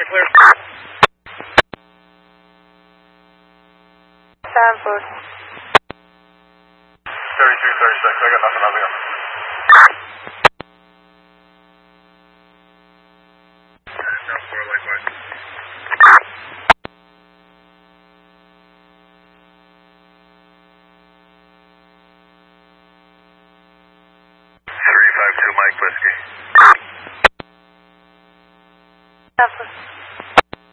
the clear. Stanford. 3236, I got nothing on you. Likewise. 352 Mike Whiskey. Stanford.